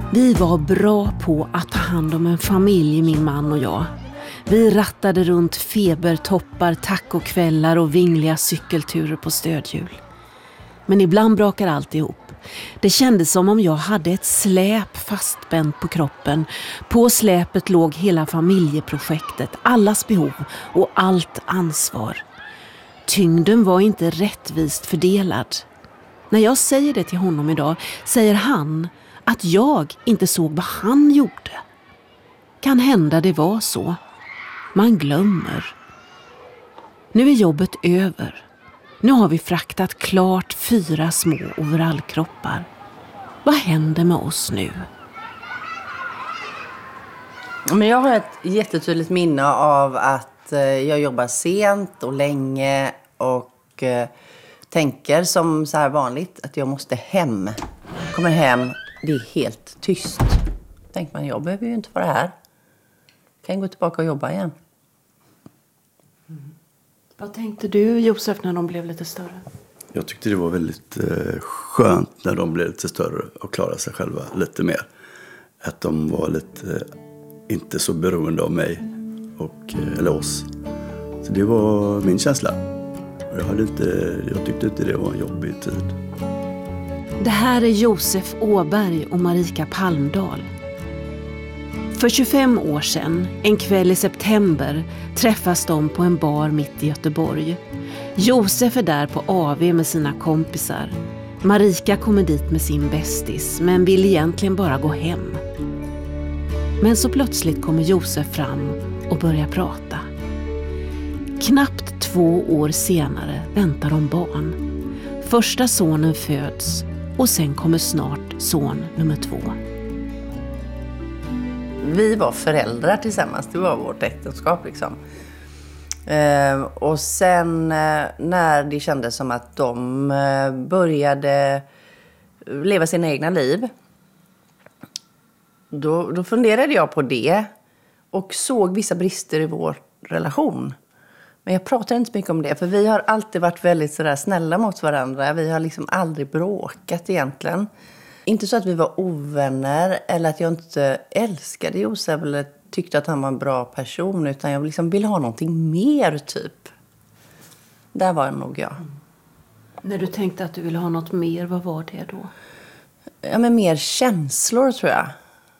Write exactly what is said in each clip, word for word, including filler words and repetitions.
Vi var bra på att ta hand om en familj, min man och jag. Vi rattade runt febertoppar, tacokvällar och vingliga cykelturer på stödhjul. Men ibland brakar allt ihop. Det kändes som om jag hade ett släp fastspänt på kroppen. På släpet låg hela familjeprojektet, allas behov och allt ansvar. Tyngden var inte rättvist fördelad. När jag säger det till honom idag säger han att jag inte såg vad han gjorde. Kan hända det var så. Man glömmer. Nu är jobbet över. Nu har vi fraktat klart fyra små overallkroppar. Vad händer med oss nu? Men jag har ett jättetydligt minne av att eh, jag jobbar sent och länge och eh, tänker som så här vanligt att jag måste hem. Kommer hem, det är helt tyst. Tänker man, jag behöver ju inte vara här. Kan gå tillbaka och jobba igen. Mm. Vad tänkte du, Josef, när de blev lite större? Jag tyckte det var väldigt eh, skönt när de blev lite större och klarade sig själva lite mer. Att de var lite eh, inte så beroende av mig och, eh, eller oss. Så det var min känsla. Jag, hade inte, jag tyckte inte det var en jobbig tid. Det här är Josef Åberg och Marika Palmdahl. För tjugofem år sedan, en kväll i september, träffas de på en bar mitt i Göteborg. Josef är där på A V med sina kompisar. Marika kommer dit med sin bästis, men vill egentligen bara gå hem. Men så plötsligt kommer Josef fram och börjar prata. Knappt två år senare väntar de barn. Första sonen föds och sen kommer snart son nummer två. Vi var föräldrar tillsammans, det var vårt äktenskap liksom. Eh, och sen eh, när det kändes som att de eh, började leva sina egna liv, då, då funderade jag på det och såg vissa brister i vår relation. Men jag pratar inte så mycket om det, för vi har alltid varit väldigt sådär snälla mot varandra. Vi har liksom aldrig bråkat egentligen. Inte så att vi var ovänner eller att jag inte älskade Josef eller tyckte att han var en bra person, utan jag liksom ville ha någonting mer typ. Där var nog jag. Mm. När du tänkte att du ville ha något mer, vad var det då? Ja, men mer känslor tror jag.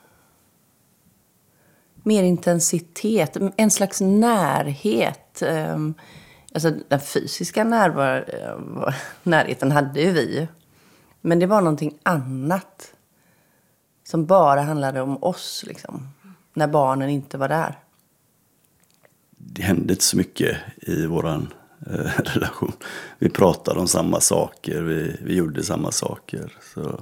Mer intensitet, en slags närhet. Alltså den fysiska närvar- närheten hade ju vi. Men det var någonting annat som bara handlade om oss liksom, när barnen inte var där. Det hände inte så mycket i våran eh, relation. Vi pratade om samma saker, vi, vi gjorde samma saker. Så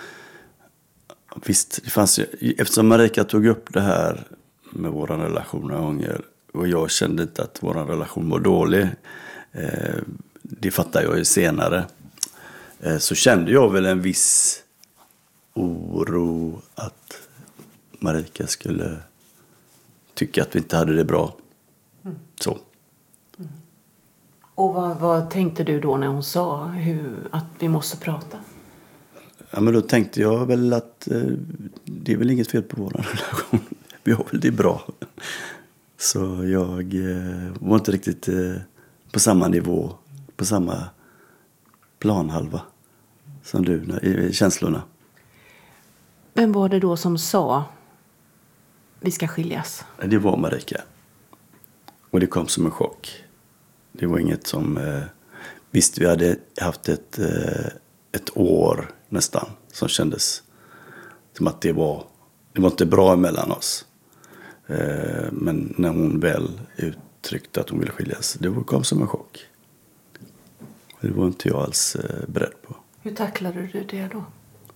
visst, det fanns ju, eftersom Marika tog upp det här med våran relation några gånger och jag kände inte att våran relation var dålig, eh, det fattar jag ju senare. Så kände jag väl en viss oro att Marika skulle tycka att vi inte hade det bra. Mm. Så. Mm. Och vad, vad tänkte du då när hon sa hur, att vi måste prata? Ja, men då tänkte jag väl att eh, det är väl inget fel på vår relation. Vi har väl det bra. Så jag eh, var inte riktigt eh, på samma nivå, på samma planhalva som du i känslorna. Vem var det då som sa vi ska skiljas? Det var Marika. Och det kom som en chock. Det var inget som eh, visst, vi hade haft ett eh, ett år nästan som kändes som att det var det var inte bra mellan oss. Eh, men när hon väl uttryckte att hon ville skiljas, det kom som en chock. Det var inte jag alls eh, beredd på. Hur tacklade du det då?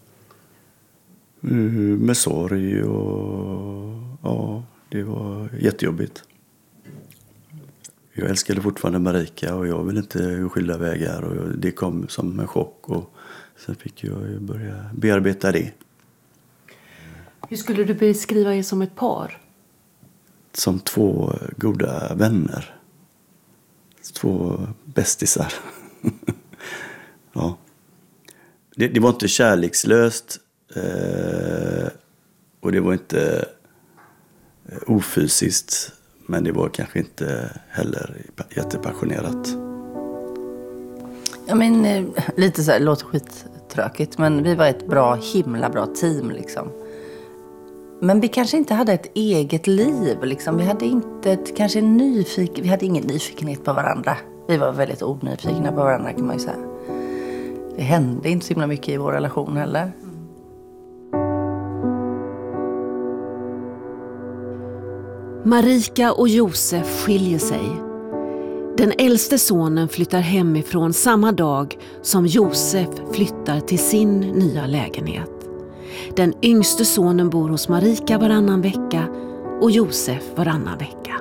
Mm, med sorg och ja, det var jättejobbigt. Jag älskade fortfarande Marika och jag ville inte gå skilda vägar och det kom som en chock och sen fick jag börja bearbeta det. Hur skulle du beskriva er som ett par? Som två goda vänner. Två bästisar. Ja. Det, det var inte kärlekslöst. Eh, Och det var inte ofysiskt, men det var kanske inte heller jättepassionerat. Ja, men eh, lite så här, det låter skittråkigt, men vi var ett bra, himla bra team liksom. Men vi kanske inte hade ett eget liv liksom. Vi hade inte ett, kanske nyfik, vi hade ingen nyfikenhet på varandra. Vi var väldigt onyfikna på varandra, kan man ju säga. Det hände inte så himla mycket i vår relation heller. Marika och Josef skiljer sig. Den äldste sonen flyttar hemifrån samma dag som Josef flyttar till sin nya lägenhet. Den yngste sonen bor hos Marika varannan vecka och Josef varannan vecka.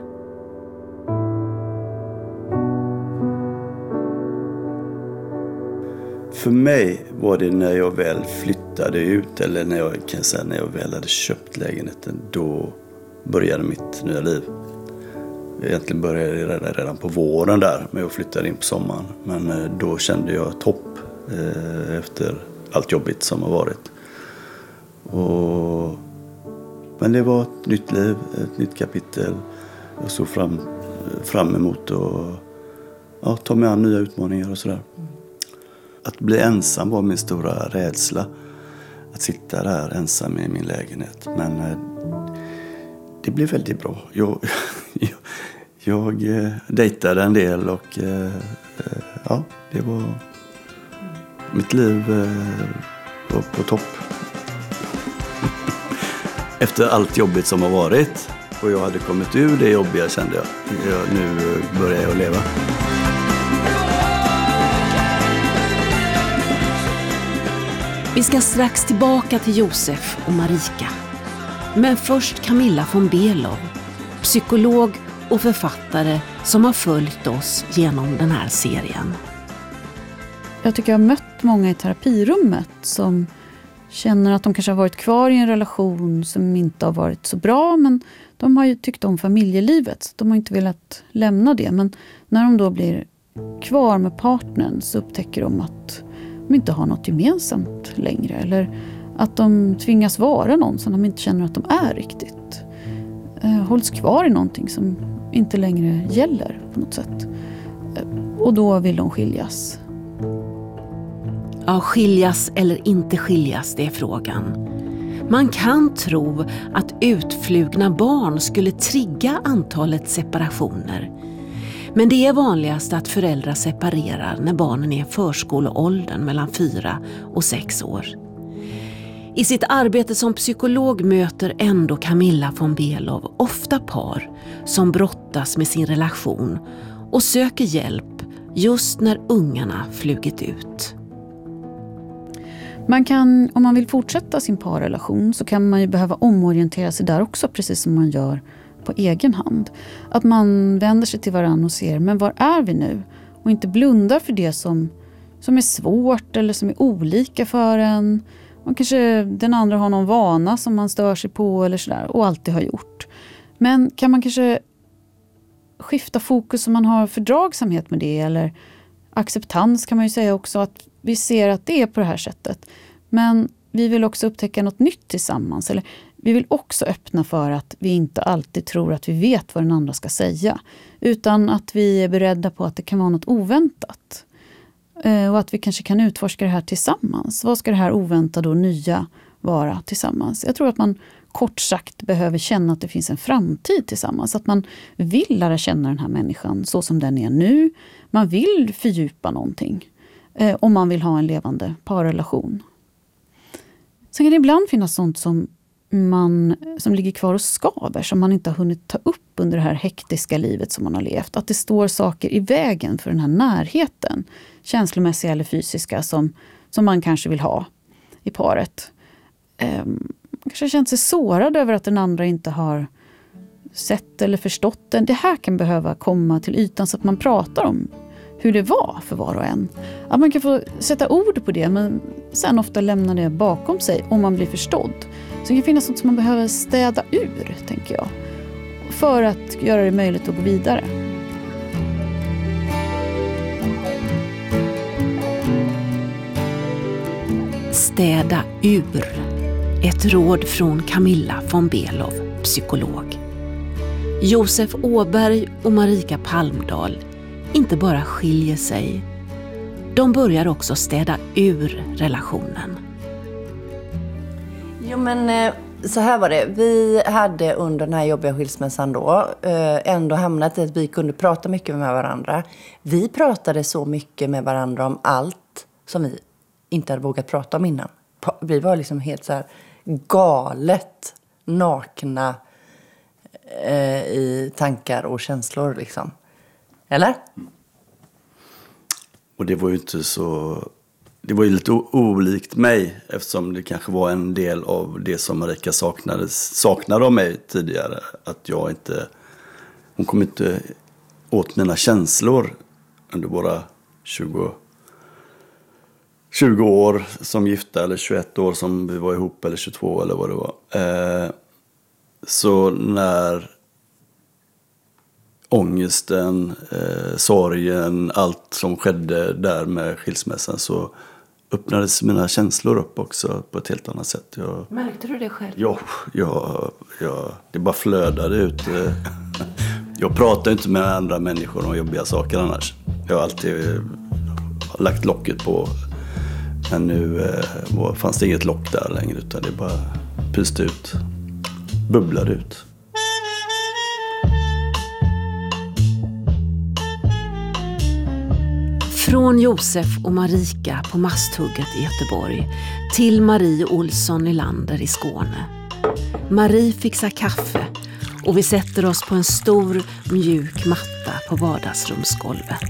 För mig var det när jag väl flyttade ut, eller när jag kan säga när jag väl hade köpt lägenheten, då började mitt nya liv. Egentligen började det redan, redan på våren där, men jag flyttade in på sommaren. Men då kände jag topp eh, efter allt jobbigt som har varit. Och, men det var ett nytt liv, ett nytt kapitel. Jag såg fram, fram emot att ja, ta mig an nya utmaningar och sådär. Att bli ensam var min stora rädsla. Att sitta där ensam i min lägenhet. Men eh, det blev väldigt bra. Jag, jag, jag eh, dejtade en del och eh, ja, det var... Mitt liv eh, var på topp. Efter allt jobbigt som har varit och jag hade kommit ur det jobbiga, kände jag. jag nu börjar jag leva. Vi ska strax tillbaka till Josef och Marika. Men först Camilla von Below, psykolog och författare som har följt oss genom den här serien. Jag tycker jag har mött många i terapirummet som känner att de kanske har varit kvar i en relation som inte har varit så bra, men de har ju tyckt om familjelivet, så de har inte velat lämna det. Men när de då blir kvar med partnern så upptäcker de att de inte har något gemensamt längre, eller att de tvingas vara någon som de inte känner att de är riktigt. Eh, hålls kvar i någonting som inte längre gäller på något sätt. Eh, och då vill de skiljas. Ja, skiljas eller inte skiljas, det är frågan. Man kan tro att utflugna barn skulle trigga antalet separationer. Men det är vanligast att föräldrar separerar när barnen är i förskoleåldern mellan fyra och sex år. I sitt arbete som psykolog möter ändå Camilla von Below ofta par som brottas med sin relation och söker hjälp just när ungarna flugit ut. Man kan, om man vill fortsätta sin parrelation så kan man ju behöva omorientera sig där också, precis som man gör på egen hand. Att man vänder sig till varandra och ser, men var är vi nu? Och inte blundar för det som, som är svårt eller som är olika för en. Och kanske den andra har någon vana som man stör sig på eller sådär, och alltid har gjort. Men kan man kanske skifta fokus om man har fördragsamhet med det, eller acceptans kan man ju säga också, att vi ser att det är på det här sättet. Men vi vill också upptäcka något nytt tillsammans. Eller vi vill också öppna för att vi inte alltid tror att vi vet vad den andra ska säga. Utan att vi är beredda på att det kan vara något oväntat. Och att vi kanske kan utforska det här tillsammans. Vad ska det här oväntade och nya vara tillsammans? Jag tror att man kort sagt behöver känna att det finns en framtid tillsammans. Att man vill lära känna den här människan så som den är nu. Man vill fördjupa någonting. Eh, om man vill ha en levande parrelation. Sen kan det ibland finnas sånt som, man, som ligger kvar och skaver. Som man inte har hunnit ta upp under det här hektiska livet som man har levt. Att det står saker i vägen för den här närheten. Känslomässiga eller fysiska som, som man kanske vill ha i paret. Eh, kanske känt sig sårad över att den andra inte har sett eller förstått den. Det här kan behöva komma till ytan så att man pratar om hur det var för var och en. Att man kan få sätta ord på det, men sen ofta lämna det bakom sig om man blir förstådd. Så det kan finnas något som man behöver städa ur, tänker jag. För att göra det möjligt att gå vidare. Städa ur. Ett råd från Camilla von Below, psykolog. Josef Åberg och Marika Palmdahl inte bara skiljer sig. De börjar också städa ur relationen. Jo men så här var det. Vi hade under den här jobbiga skilsmässan då ändå hamnat i att vi kunde prata mycket med varandra. Vi pratade så mycket med varandra om allt som vi inte hade vågat prata om innan. Vi var liksom helt så här galet nakna eh, i tankar och känslor liksom. Eller? Och det var ju inte så... Det var ju lite o- olikt mig, eftersom det kanske var en del av det som Marika saknade, saknade av mig tidigare. Att jag inte... Hon kom inte åt mina känslor under våra tjugo, tjugo år som gifta, eller tjugoett år som vi var ihop, eller tjugotvå eller vad det var. Eh, så när ångesten, eh, sorgen, allt som skedde där med skilsmässan, så öppnades mina känslor upp också på ett helt annat sätt. Jag, Märkte du det själv? ja, jag, jag, det bara flödade ut. Jag pratar inte med andra människor om jobbiga saker annars. Jag har alltid lagt locket på. Men nu eh, fanns det inget lock där längre, utan det bara pyste ut. Bubblade ut. Från Josef och Marika på Masthugget i Göteborg till Marie Olsson Nylander i Skåne. Marie fixar kaffe och vi sätter oss på en stor mjuk matta på vardagsrumsgolvet.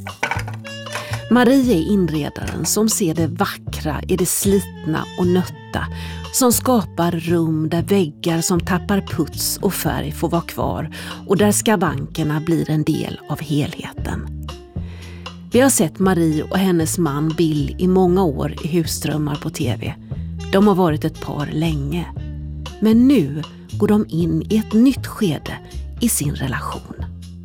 Marie är inredaren som ser det vackra i det slitna och nötta, som skapar rum där väggar som tappar puts och färg får vara kvar och där skavankerna blir en del av helheten. Vi har sett Marie och hennes man Bill i många år i Husdrömmar på tv. De har varit ett par länge. Men nu går de in i ett nytt skede i sin relation.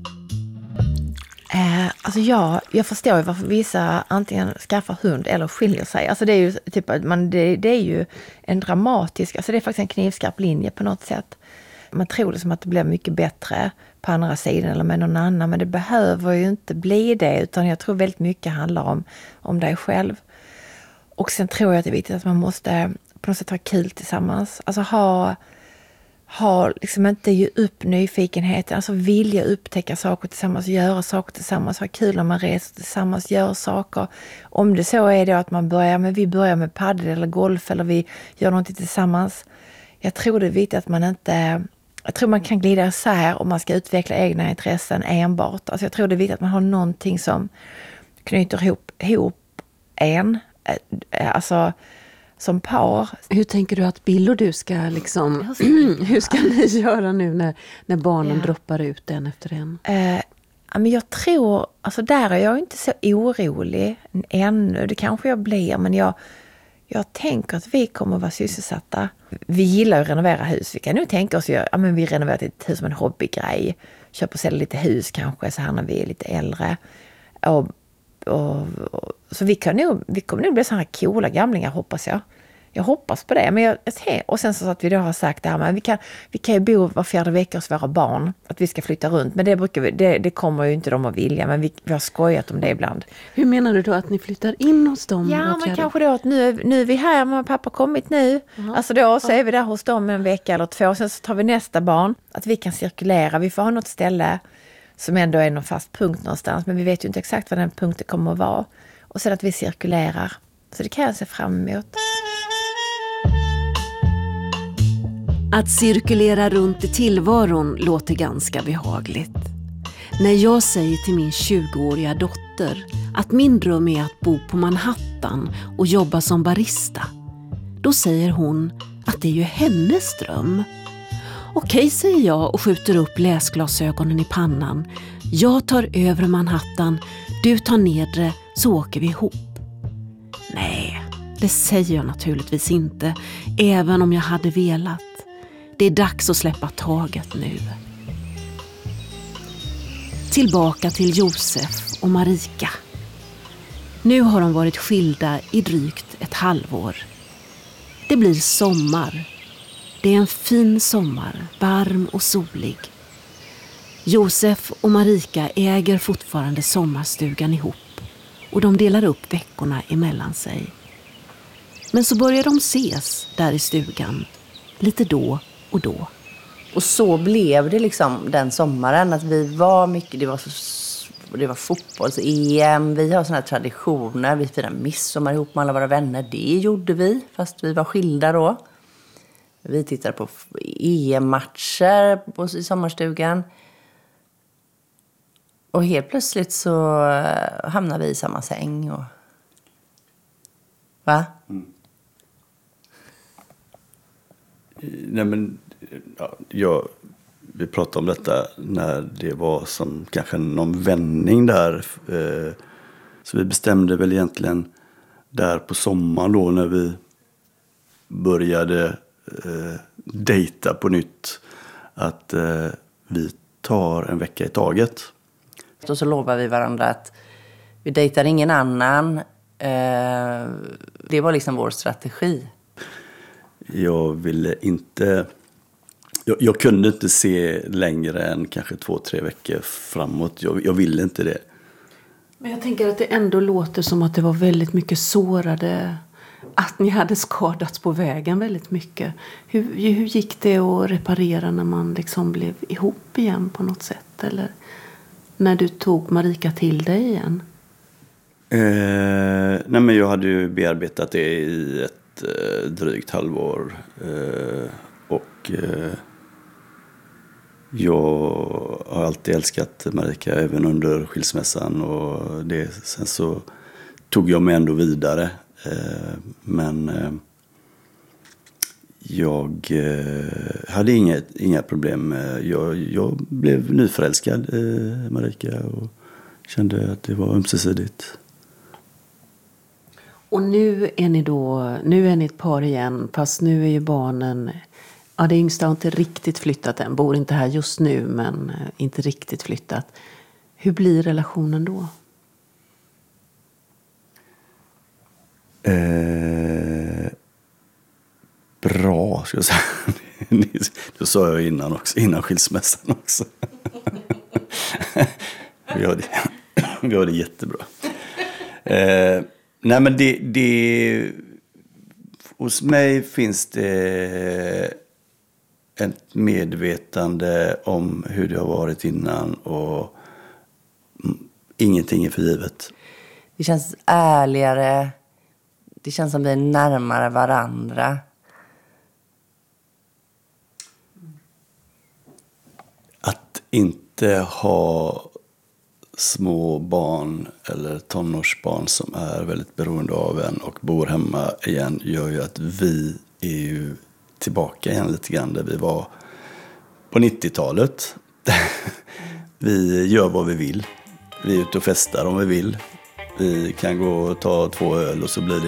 Eh, alltså jag, jag förstår ju varför vissa antingen skaffar hund eller skiljer sig. Alltså det är ju typ att man, det, det är ju en dramatisk, alltså det är faktiskt en knivskarp linje på något sätt. Man tror liksom att det blir mycket bättre på andra sidan eller med någon annan, men det behöver ju inte bli det, utan jag tror väldigt mycket handlar om, om dig själv. Och sen tror jag att det är viktigt att man måste på något sätt ha kul tillsammans. Alltså ha, ha liksom inte ge upp nyfikenheten, alltså vilja upptäcka saker tillsammans, göra saker tillsammans, ha kul när man reser tillsammans, gör saker. Om det så är det att man börjar, men vi börjar med paddel eller golf eller vi gör någonting tillsammans. Jag tror det är viktigt att man inte... Jag tror man kan glida isär om man ska utveckla egna intressen enbart. Alltså jag tror det är viktigt att man har någonting som knyter ihop, ihop en, alltså som par. Hur tänker du att Bill och du ska liksom, hur ska ni göra nu när, när barnen ja. droppar ut en efter en? Eh, men jag tror, alltså där är jag inte så orolig ännu. Det kanske jag blir, men jag... Jag tänker att vi kommer att vara sysselsatta. Vi gillar att renovera hus. Vi kan nu tänka oss att ja, men vi renoverar ett hus som en hobbygrej. Köper och säljer lite hus kanske så här när vi är lite äldre. Och, och, och, så vi, kan nog, vi kommer nog bli sådana här coola gamlingar, hoppas jag. Jag hoppas på det. Men jag, och sen så att vi då har sagt det här, men vi kan, vi kan ju bo var fjärde vecka hos våra barn. Att vi ska flytta runt. Men det, brukar vi, det, det kommer ju inte de att vilja. Men vi, vi har skojat om det ibland. Hur menar du då att ni flyttar in hos dem? Ja, men kanske då att nu, nu är vi här. Mamma och pappa har kommit nu. Uh-huh. Alltså då så är vi där hos dem en vecka eller två. Sen så tar vi nästa barn. Att vi kan cirkulera. Vi får ha något ställe som ändå är någon fast punkt någonstans. Men vi vet ju inte exakt vad den punkten kommer att vara. Och sen att vi cirkulerar. Så det kan jag se fram emot. Att cirkulera runt i tillvaron låter ganska behagligt. När jag säger till min tjugoåriga dotter att min dröm är att bo på Manhattan och jobba som barista, då säger hon att det är ju hennes dröm. Okej, säger jag och skjuter upp läsglasögonen i pannan. Jag tar över Manhattan, du tar nedre, så åker vi ihop. Nej, det säger jag naturligtvis inte, även om jag hade velat. Det är dags att släppa taget nu. Tillbaka till Josef och Marika. Nu har de varit skilda i drygt ett halvår. Det blir sommar. Det är en fin sommar, varm och solig. Josef och Marika äger fortfarande sommarstugan ihop och de delar upp veckorna emellan sig. Men så börjar de ses där i stugan, lite då och då. Och så blev det liksom den sommaren att vi var mycket, det var, så, det var fotbolls-E M, vi har såna här traditioner, vi firar midsommar ihop med alla våra vänner, det gjorde vi fast vi var skilda då. Vi tittade på E M-matcher på, i sommarstugan. Och helt plötsligt så hamnade vi i samma säng. Och... Va? Mm. Nej men, ja, jag, vi pratade om detta när det var som kanske någon vändning där. Eh, så vi bestämde väl egentligen där på sommaren då när vi började eh, dejta på nytt. Att eh, vi tar en vecka i taget. Och så lovar vi varandra att vi dejtar ingen annan. Eh, det var liksom vår strategi. Jag ville inte... Jag, jag kunde inte se längre än kanske två, tre veckor framåt. Jag, jag ville inte det. Men jag tänker att det ändå låter som att det var väldigt mycket sårade... Att ni hade skadats på vägen väldigt mycket. Hur, hur gick det att reparera när man liksom blev ihop igen på något sätt? Eller när du tog Marika till dig igen? Eh, nej men jag hade ju bearbetat det i ett eh, drygt halvår. Eh, och eh, jag har alltid älskat Marika även under skilsmässan. Och det, sen så tog jag mig ändå vidare. Eh, men eh, jag eh, hade inget, inga problem. Jag, jag blev nyförälskad i Marika och kände att det var ömsesidigt. Och nu är ni då, nu är ni ett par igen, fast nu är ju barnen, ja det yngsta har inte riktigt flyttat än, bor inte här just nu men inte riktigt flyttat. Hur blir relationen då? Eh, bra, ska jag säga. Det sa jag innan också, innan skilsmässan också. vi, har det, vi har det jättebra. Eh, nej men det, det... Hos mig finns det ett medvetande om hur det har varit innan och ingenting är för givet. Det känns ärligare. Det känns som vi är närmare varandra. Att inte ha små barn eller tonårsbarn som är väldigt beroende av en och bor hemma igen gör ju att vi är ju tillbaka igen lite grann där vi var på nittiotalet. Vi gör vad vi vill. Vi är ute och festar om vi vill. Vi kan gå och ta två öl och så blir det